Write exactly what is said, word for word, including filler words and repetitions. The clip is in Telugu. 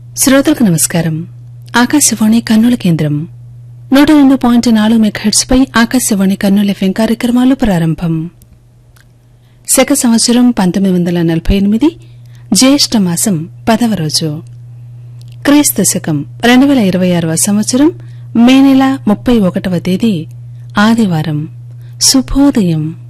శ్రోతలకు నమస్కారం. ఆకాశవాణి కర్నూలు కేంద్రం నూట రెండు పాయింట్ నాలుగు మెగాహెర్ట్జ్ పై ఆకాశవాణి కర్నూలు ఎఫ్ఎం కార్యక్రమాలు ప్రారంభం. శక సంవత్సరం పంతొమ్మిది వందల నలభై ఎనిమిది జ్యేష్ఠ మాసం పదవ రోజు, క్రీస్తు శకం రెండు వేల ఇరవై ఆరవ సంవత్సరం మే నెల ముప్పై ఒకటవ తేదీ ఆదివారం. శుభోదయం.